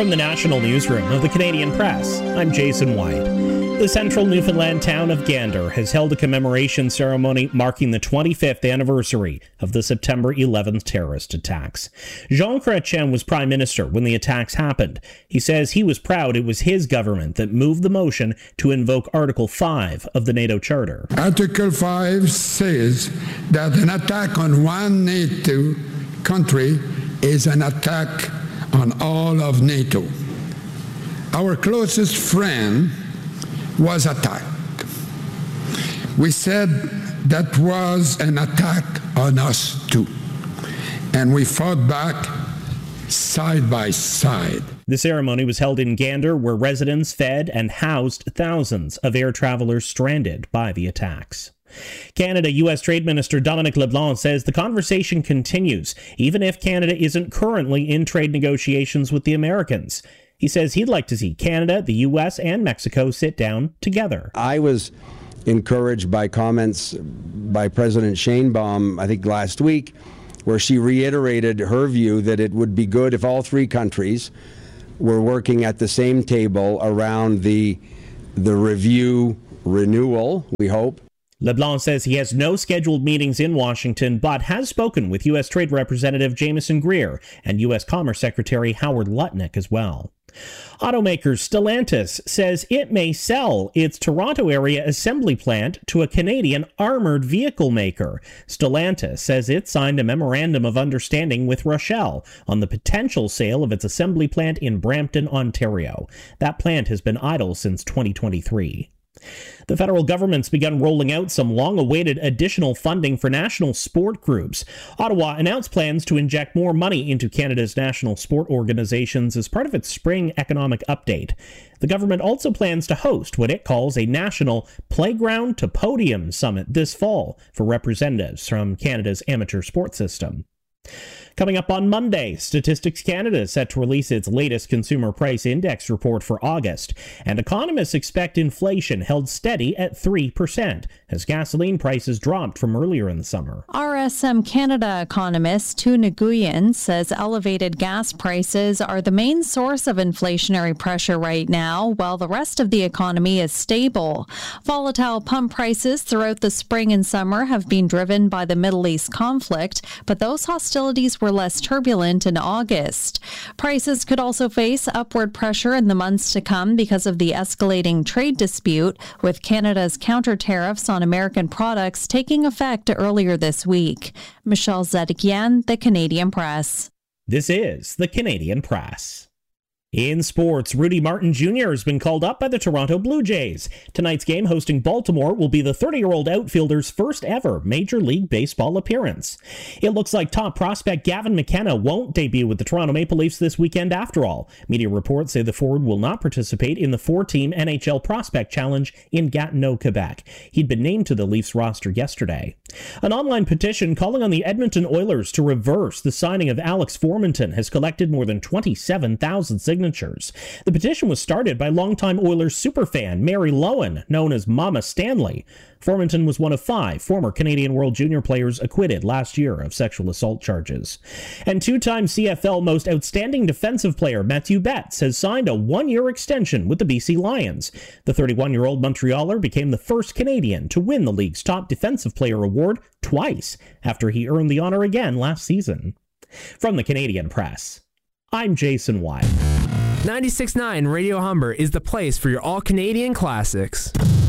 From the National Newsroom of the Canadian Press, I'm Jason White. The central Newfoundland town of Gander has held a commemoration ceremony marking the 25th anniversary of the September 11th terrorist attacks. Jean Chrétien was Prime Minister when the attacks happened. He says he was proud it was his government that moved the motion to invoke Article 5 of the NATO Charter. Article 5 says that an attack on one NATO country is an attack on all of NATO. Our closest friend was attacked. We said that was an attack on us too, and we fought back side by side. The ceremony was held in Gander, where residents fed and housed thousands of air travelers stranded by the attacks. Canada-U.S. Trade Minister Dominic LeBlanc says the conversation continues, even if Canada isn't currently in trade negotiations with the Americans. He says he'd like to see Canada, the U.S., and Mexico sit down together. I was encouraged by comments by President Sheinbaum, I think last week, where she reiterated her view that it would be good if all three countries were working at the same table around the review renewal, we hope. LeBlanc says he has no scheduled meetings in Washington, but has spoken with U.S. Trade Representative Jameson Greer and U.S. Commerce Secretary Howard Lutnick as well. Automaker Stellantis says it may sell its Toronto area assembly plant to a Canadian armored vehicle maker. Stellantis says it signed a memorandum of understanding with Rochelle on the potential sale of its assembly plant in Brampton, Ontario. That plant has been idle since 2023. The federal government's begun rolling out some long-awaited additional funding for national sport groups. Ottawa announced plans to inject more money into Canada's national sport organizations as part of its spring economic update. The government also plans to host what it calls a national Playground to Podium Summit this fall for representatives from Canada's amateur sports system. Coming up on Monday, Statistics Canada is set to release its latest Consumer Price Index report for August, and economists expect inflation held steady at 3% as gasoline prices dropped from earlier in the summer. RSM Canada economist Tu Nguyen says elevated gas prices are the main source of inflationary pressure right now, while the rest of the economy is stable. Volatile pump prices throughout the spring and summer have been driven by the Middle East conflict, but those hostilities were less turbulent in August. Prices could also face upward pressure in the months to come because of the escalating trade dispute, with Canada's counter tariffs on American products taking effect earlier this week. Michelle Zedekian, The Canadian Press. This is The Canadian Press. In sports, Rudy Martin Jr. has been called up by the Toronto Blue Jays. Tonight's game hosting Baltimore will be the 30-year-old outfielder's first ever Major League Baseball appearance. It looks like top prospect Gavin McKenna won't debut with the Toronto Maple Leafs this weekend after all. Media reports say the forward will not participate in the four-team NHL Prospect Challenge in Gatineau, Quebec. He'd been named to the Leafs roster yesterday. An online petition calling on the Edmonton Oilers to reverse the signing of Alex Formenton has collected more than 27,000 signatures. The petition was started by longtime Oilers superfan Mary Lowen, known as Mama Stanley. Formenton was one of 5 former Canadian World Junior players acquitted last year of sexual assault charges. And two-time CFL Most Outstanding Defensive Player Matthew Betts has signed a 1-year extension with the BC Lions. The 31-year-old Montrealer became the first Canadian to win the league's top defensive player award twice, after he earned the honor again last season. From the Canadian Press, I'm Jason White. 96.9 Radio Humber is the place for your all-Canadian classics.